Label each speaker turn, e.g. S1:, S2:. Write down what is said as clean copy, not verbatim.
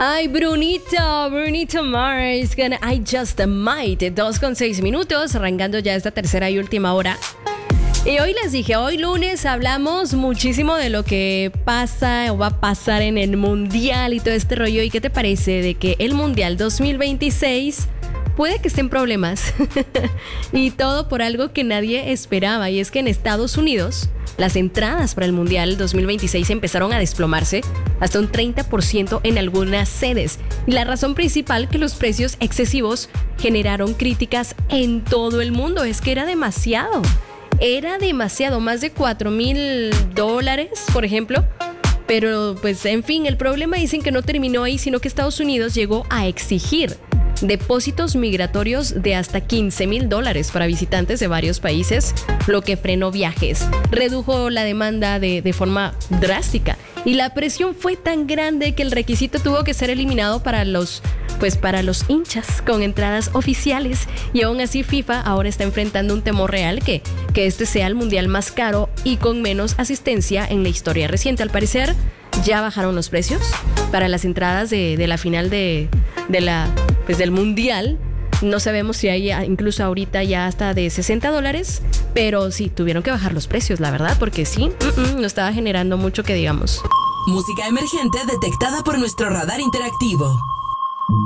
S1: Ay, Brunito Mars, con I Just Might, 2:06, arrancando ya esta tercera y última hora. Y hoy les dije, hoy lunes hablamos muchísimo de lo que pasa o va a pasar en el Mundial y todo este rollo. ¿Y qué te parece de que el Mundial 2026 puede que esté en problemas? Y todo por algo que nadie esperaba. Y es que en Estados Unidos las entradas para el Mundial 2026 empezaron a desplomarse hasta un 30% en algunas sedes. Y la razón principal que los precios excesivos generaron críticas en todo el mundo es que era demasiado, más de $4,000, por ejemplo. Pero pues en fin, el problema dicen que no terminó ahí, sino que Estados Unidos llegó a exigir depósitos migratorios de hasta $15,000 para visitantes de varios países, lo que frenó viajes, redujo la demanda de forma drástica, y la presión fue tan grande que el requisito tuvo que ser eliminado para los hinchas con entradas oficiales. Y aún así FIFA ahora está enfrentando un temor real que este sea el mundial más caro y con menos asistencia en la historia reciente. Al parecer ya bajaron los precios para las entradas de la final del mundial. No sabemos si hay incluso ahorita ya hasta de $60, pero sí, tuvieron que bajar los precios, la verdad, porque sí, no estaba generando mucho que digamos.
S2: Música emergente detectada por nuestro radar interactivo.